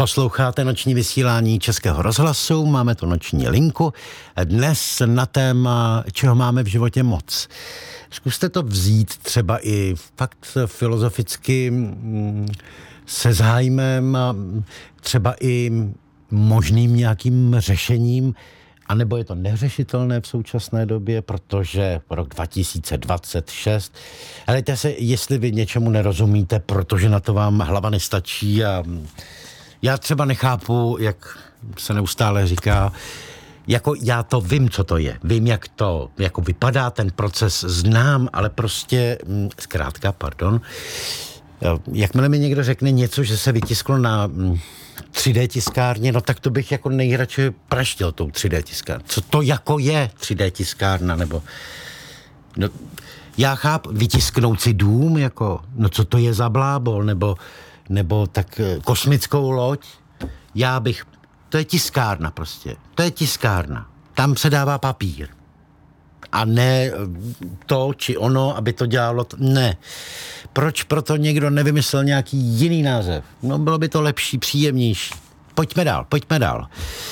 Posloucháte noční vysílání Českého rozhlasu, máme tu noční linku. Dnes na téma, čeho máme v životě moc. Zkuste to vzít třeba i fakt filozoficky se zájmem a třeba i možným nějakým řešením, anebo je to neřešitelné v současné době, protože rok 2026. Helejte se, jestli vy něčemu nerozumíte, protože na to vám hlava nestačí a já třeba nechápu, jak se neustále říká, jako já to vím, co to je. Vím, jak to jako vypadá, ten proces znám, ale prostě, zkrátka, jakmile mi někdo řekne něco, že se vytisklo na 3D tiskárně, no tak to bych jako nejradši praštil tou 3D tiskárně. Co to jako je 3D tiskárna, nebo no, já chápu, vytisknout si dům, jako, no co to je za blábol, nebo tak kosmickou loď, to je tiskárna prostě, to je tiskárna, tam se dává papír a ne to či ono, aby to dělalo, ne. Proč proto někdo nevymyslel nějaký jiný název? No bylo by to lepší, příjemnější. Pojďme dál.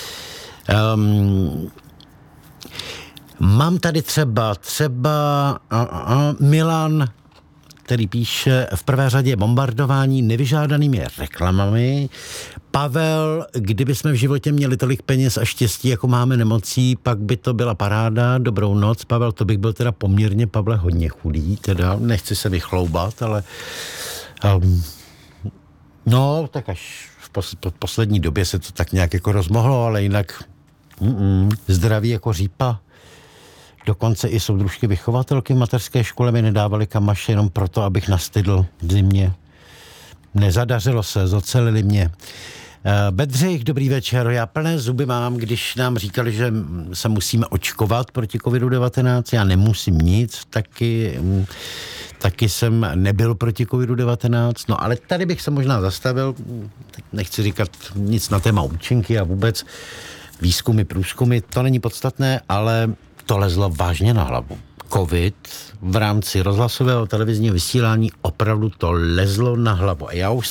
Mám tady třeba Milan, který píše v prvé řadě bombardování nevyžádanými reklamami. Pavel, kdyby jsme v životě měli tolik peněz a štěstí, jako máme nemocí, pak by to byla paráda. Dobrou noc, Pavel, to bych byl teda poměrně, Pavle, hodně chudý, teda nechci se vychloubat, ale no, tak až v poslední době se to tak nějak jako rozmohlo, ale jinak zdraví jako řípa. Dokonce i soudružky vychovatelky v mateřské škole mi nedávaly kamaše jenom proto, abych nastydl v zimě. Nezadařilo se, zocelili mě. Bedřich, dobrý večer. Já plné zuby mám, když nám říkali, že se musíme očkovat proti COVID-19. Já nemusím nic, taky jsem nebyl proti COVID-19. No ale tady bych se možná zastavil, nechci říkat nic na téma účinky a vůbec výzkumy, průzkumy, to není podstatné, ale to lezlo vážně na hlavu. COVID v rámci rozhlasového televizního vysílání opravdu to lezlo na hlavu. A já už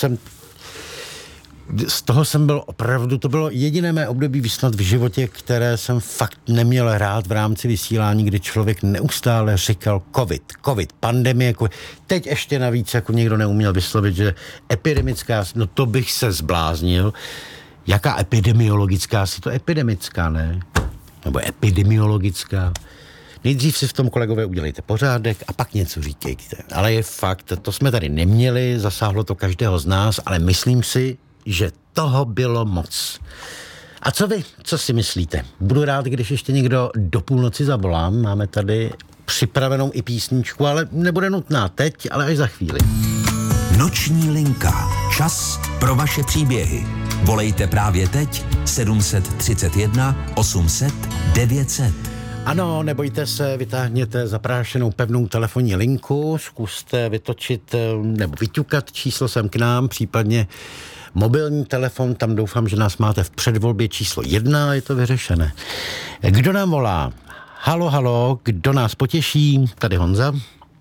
z toho jsem byl opravdu, to bylo jediné mé období snad v životě, které jsem fakt neměl rád v rámci vysílání, kdy člověk neustále říkal COVID, pandemie, teď ještě navíc jako někdo neuměl vyslovit, že epidemická, no to bych se zbláznil. Jaká epidemiologická, si to epidemická, ne? Nebo epidemiologická. Nejdřív si v tom, kolegové, udělejte pořádek a pak něco říkejte. Ale je fakt, to jsme tady neměli, zasáhlo to každého z nás, ale myslím si, že toho bylo moc. A co vy? Co si myslíte? Budu rád, když ještě někdo do půlnoci zavolám. Máme tady připravenou i písničku, ale nebude nutná teď, ale až za chvíli. Noční linka. Čas pro vaše příběhy. Volejte právě teď 731 800 900. Ano, nebojte se, vytáhněte zaprášenou pevnou telefonní linku, zkuste vytočit nebo vyťukat číslo sem k nám, případně mobilní telefon, tam doufám, že nás máte v předvolbě číslo 1, je to vyřešené. Kdo nám volá? Halo, kdo nás potěší? Tady Honza.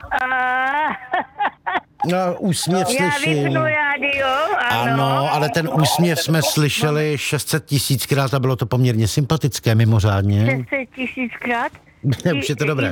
No, úsměv slyším. Já vypnu rádio, ano, ale ten úsměv jsme slyšeli 600 000krát a bylo to poměrně sympatické, mimořádně. 600 000krát? Už je to dobré.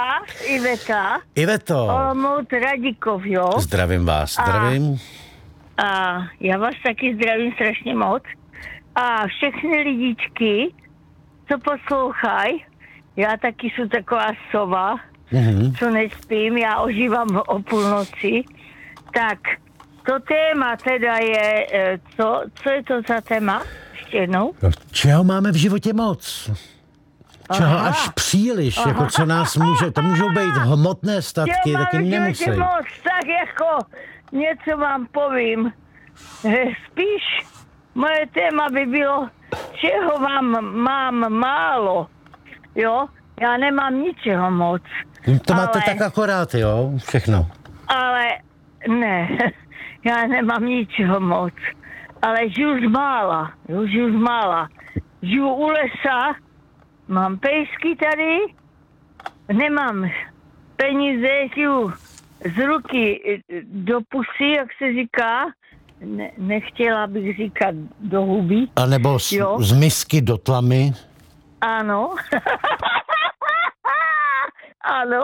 Iveto. Olomouc Radikov, jo? Zdravím vás, zdravím. A já vás taky zdravím strašně moc. A všechny lidičky, co poslouchají, já taky jsem taková sova, co nespím, já ožívám o půlnoci, tak to téma teda je, co je to za téma? Ještě jednou? Čeho máme v životě moc? Čeho až příliš, jako co nás může, to můžou být hmotné statky, taky nemusí. Moc, tak jako něco vám povím. Spíš moje téma by bylo, čeho mám málo, jo? Já nemám ničeho moc. To máte tak akorát, jo? Všechno. Ale ne, já nemám ničeho moc. Ale žiju z mála. Žiju u lesa, mám pejsky tady, nemám peníze, žiju z ruky do pusy, jak se říká, nechtěla bych říkat do huby. A nebo z misky do tlamy. Ano. Ano.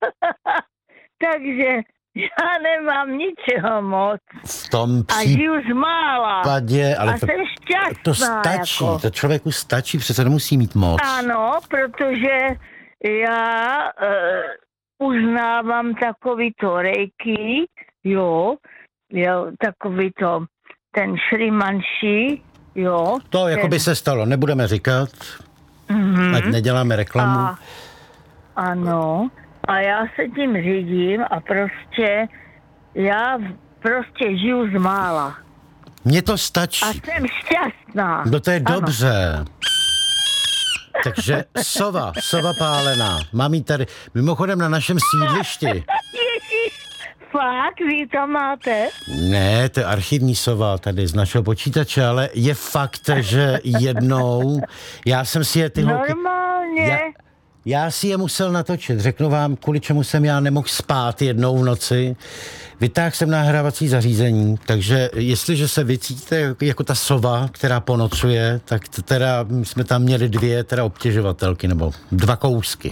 Takže já nemám ničeho moc. V tom A žiju z mála. Případě, ale a jsem šťastná. To stačí, jako. to člověku stačí, přece nemusí mít moc. Ano, protože já uznávám takovýto rejky, jo, takovýto ten šrimanší, jo. To jako by se stalo, nebudeme říkat, ať neděláme reklamu. Ano, a já se tím řídím a prostě já žiju z mála. Mně to stačí. A jsem šťastná. No to je dobře. Takže sova pálená. Mám jí tady, mimochodem na našem sídlišti. Ježiš, fakt, vy to máte? Ne, to je archivní sova tady z našeho počítače, ale je fakt, že jednou, já jsem si je ty holky... Normálně. Já si je musel natočit, řeknu vám, kvůli čemu jsem já nemohl spát jednou v noci. Vytáhl jsem nahrávací zařízení, takže jestliže se vycítíte jako ta sova, která ponocuje, tak teda jsme tam měli 2 teda obtěžovatelky, nebo 2 kousky.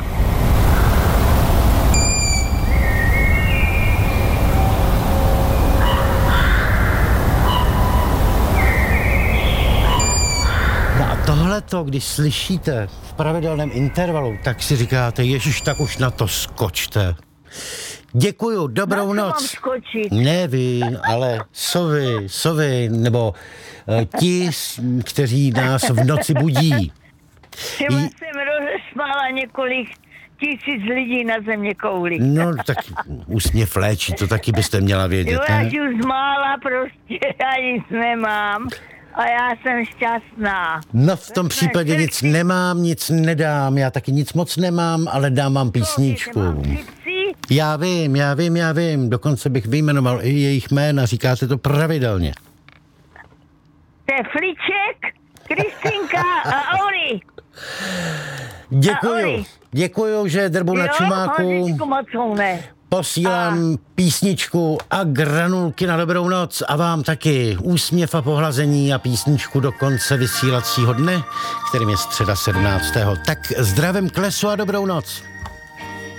No a tohleto, když slyšíte v pravidelném intervalu, tak si říkáte, ježiš, tak už na to skočte. Děkuju, dobrou noc. Mám skočit? Ne vy, ale sovy, nebo ti, kteří nás v noci budí. Třeba jsem rozesmála několik tisíc lidí na země kouli. No, tak úsměv léčí, to taky byste měla vědět. Jo, já žiju z mála, prostě já nic nemám. A já jsem šťastná. No v tom případě nic nemám, nic nedám. Já taky nic moc nemám, ale dám vám písničku. Já vím. Dokonce bych vyjmenoval i jejich jména. Říkáte to pravidelně. To je Fliček, Kristinka a Ori. Děkuju, že drbu na čumáku. Posílám písničku a granulky na dobrou noc a vám taky úsměv a pohlazení a písničku do konce vysílacího dne, kterým je středa 17. Tak zdravím k lesu a dobrou noc.